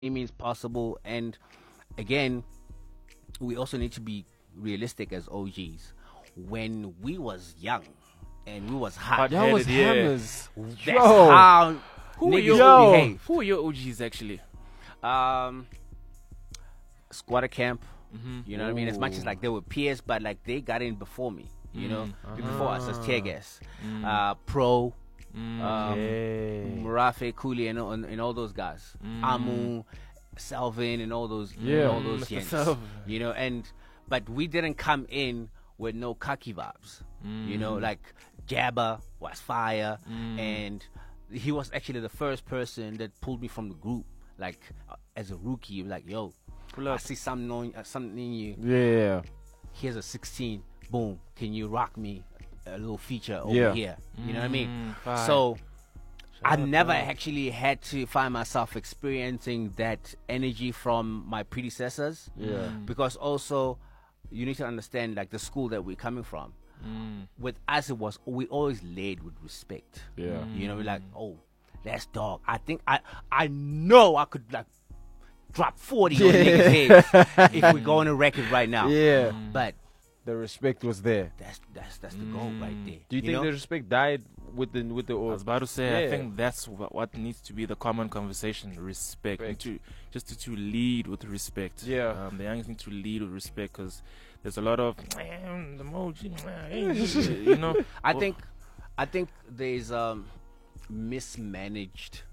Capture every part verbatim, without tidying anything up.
any means possible. And again, we also need to be realistic as O Gs. When we was young and we was hot, Y'all was yeah. hammers. that's Yo. how Who were niggas your Yo. behave. Who were your O Gs actually? Um, squatter camp. Mm-hmm. You know what I mean? As much as Ooh. like they were peers, but like they got in before me. You know, Mm, before us as tear gas. Mm. Uh, Pro, Mm. um, Hey. Murafe, Cooley, and, and, and all those guys. Mm. Amu, Salvin, and all those, Yeah. and all Mm, those Mister gents. Salvin. You know, and but we didn't come in with no cocky vibes. You know, Mm. like Jabba was fire, Mm. and he was actually the first person that pulled me from the group. Like uh, as a rookie, he was like, "Yo, Pull I up. see something on uh, something in you. Yeah. Here's a sixteen. Boom, can you rock me a little feature over Yeah. here? You know what I mean? Mm, fine. So I out, never bro. actually had to find myself experiencing that energy from my predecessors. Yeah. Mm. Because also you need to understand like the school that we're coming from. Mm. With us, it was we always led with respect. Yeah. You know, we're like, oh, that's dog. I think I I know I could like drop forty on Yeah. niggas' heads if we go on a record right now. Yeah. But The respect was there. that's that's that's the goal right Mm. there. Do you, think know? the respect died with the with the I or was about to say, I Yeah. think that's what, what needs to be the common conversation: respect. And to just to, to lead with respect. Yeah. um, the youngsters need to lead with respect because there's a lot of "Man, the emoji, man," you know. I Well- think I think there's um mismanaged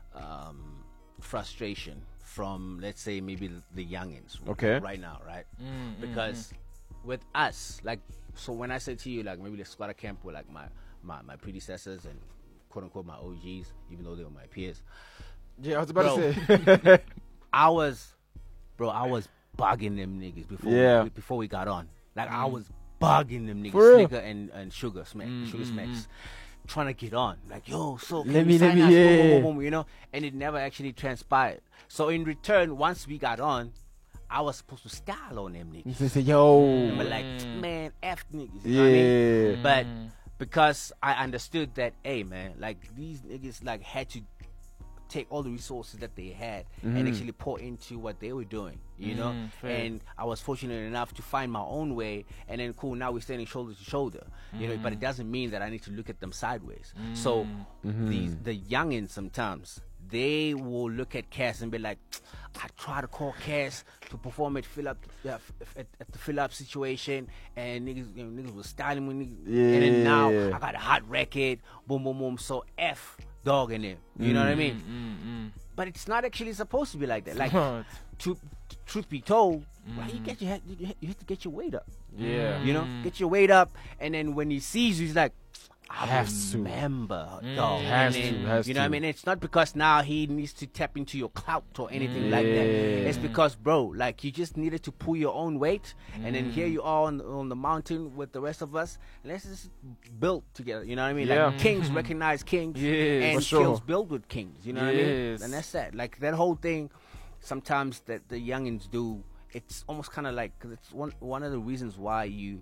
um frustration from, let's say, maybe the, the youngins Okay. right now, right? Mm, mm, Because with us, like, so when I say to you, like, maybe the squatter camp were like my my, my predecessors and quote unquote my O Gs, even though they were my peers. Yeah, I was about Bro. to say. I was, bro, I was bugging them niggas before Yeah. we, before we got on. Like I was bugging them niggas, For real? Snicker and, and Sugar Smack, Mm, Sugar mm, Smacks, trying to get on. Like, yo, so can Let we me- let sign me- us? Boom, yeah. boom, boom, boom, you know. And it never actually transpired. So in return, once we got on, I was supposed to style on them niggas. They say, yo. But like, Mm. man, F niggas. You know what I mean? Yeah. But Mm. because I understood that, hey man, like these niggas like had to take all the resources that they had and Mhm. actually pour into what they were doing, you know. Mm, fair. And I was fortunate enough to find my own way, and then cool. Now we're standing shoulder to shoulder, you know. But it doesn't mean that I need to look at them sideways. So Mhm. these the youngins sometimes they will look at Cass and be like, I try to call Cass to perform at fill up uh, f- f- at, at the fill up situation, and niggas, you know, niggas was styling me, niggas. And then now Yeah. I got a hot record, boom, boom, boom. So F dog in them, you know what I mean? Mm, But it's not actually supposed to be like that. Like, mm. to, truth be told, why you get your head- you you have to get your weight up, Yeah. you know, get your weight up, and then when he sees you, he's like, I Has to. remember, Mm. dog. Has And then, to, has you know what I to. mean? It's not because now he needs to tap into your clout or anything like that. Yeah. It's because, bro, like you just needed to pull your own weight, and then here you are on, on the mountain with the rest of us. And let's just build together. You know what I mean? Yeah. Like kings recognize kings, Yes, and for sure. skills build with kings. You know what I mean? Yes. And that's that. Like that whole thing. Sometimes that the youngins do. It's almost kind of like, cause it's one one of the reasons why you.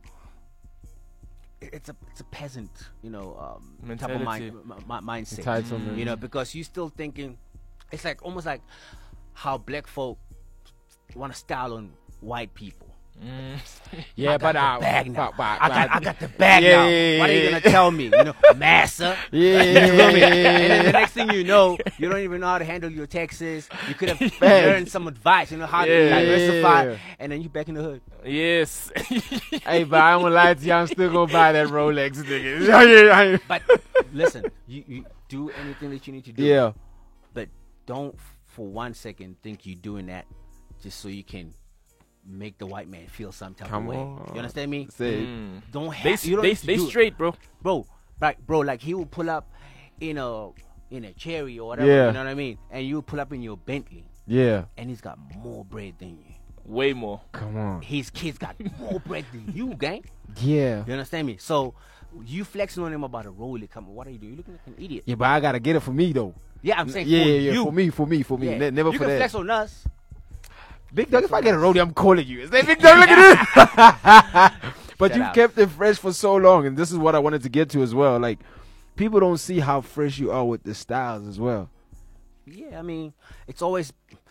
It's a it's a peasant, you know, um, type of mind, Mentality. m- m- mindset. Entitlement. You know, because you still thinking, it's like almost like how black folk want to style on white people. Mm. Yeah, I got but the uh, bag now. but- but- I got I got the bag Yeah, now. yeah, What are you yeah. gonna tell me? You know, massa. Yeah. You feel me? And then the next thing you know, you don't even know how to handle your taxes. You could have learned some advice, you know, how to Yeah. diversify, and then you back in the hood. Yes. Hey, but I ain't gonna lie to you, I'm still gonna buy that Rolex, nigga. But listen, you, you do anything that you need to do. Yeah. But don't for one second think you're doing that just so you can make the white man feel some type Come of way. on. You understand me? Say, Mm. Don't They have you don't they need to they do it. straight, bro. bro. Like bro, like he will pull up in a in a cherry or whatever. Yeah. You know what I mean? And you will pull up in your Bentley, yeah. and he's got more bread than you. Way more. Come on. His kids got more bread than you, gang. Yeah. You understand me? So you flexing on him about a Rolex. Come on, what are you doing? You looking like an idiot. Yeah, but I gotta get it for me though. Yeah, I'm saying Yeah, for yeah, yeah. you. For me, for me, for me. Yeah. Ne- never you for can that. flex on us. Big Dog, if I get a roadie, I'm calling you. Say, Big Dog, look at this. But Shut you've up. kept it fresh for so long, and this is what I wanted to get to as well. Like, people don't see how fresh you are with the styles as well. Yeah, I mean, it's always